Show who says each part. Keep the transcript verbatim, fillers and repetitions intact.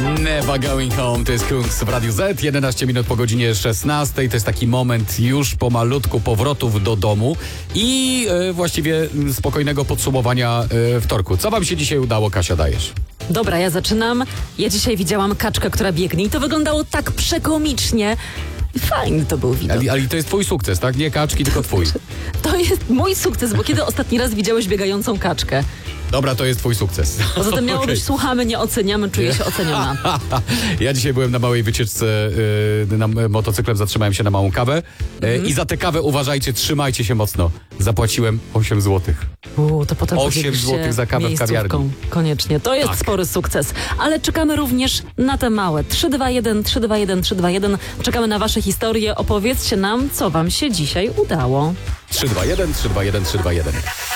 Speaker 1: Never Going Home, to jest Kungs w Radiu Z, jedenaście minut po godzinie szesnastej, to jest taki moment już pomalutku powrotów do domu i e, właściwie spokojnego podsumowania e, wtorku. Co wam się dzisiaj udało, Kasia, dajesz?
Speaker 2: Dobra, ja zaczynam. Ja dzisiaj widziałam kaczkę, która biegnie i to wyglądało tak przekomicznie. Fajny to był widok.
Speaker 1: Ale, ale to jest twój sukces, tak? Nie kaczki, tylko twój.
Speaker 2: To jest mój sukces, bo kiedy ostatni raz widziałeś biegającą kaczkę?
Speaker 1: Dobra, to jest twój sukces.
Speaker 2: Poza tym miało
Speaker 1: Okay.
Speaker 2: być słuchamy, nie oceniamy, czuję się oceniona.
Speaker 1: Ja dzisiaj byłem na małej wycieczce yy, na motocyklem, zatrzymałem się na małą kawę yy,
Speaker 2: Mhm.
Speaker 1: i za tę kawę, uważajcie, trzymajcie się mocno. Zapłaciłem osiem złotych.
Speaker 2: Uuu, to potem
Speaker 1: osiem
Speaker 2: podzielisz się
Speaker 1: złotych za kawę w
Speaker 2: miejscówką.
Speaker 1: kawiarni.
Speaker 2: Koniecznie, to jest
Speaker 1: Tak.
Speaker 2: spory sukces. Ale czekamy również na te małe. trzy dwa jeden, trzy dwa jeden, trzy dwa jeden. Czekamy na wasze historie. Opowiedzcie nam, co wam się dzisiaj udało.
Speaker 1: trzy dwa jeden, trzy dwa jeden, trzy dwa jeden.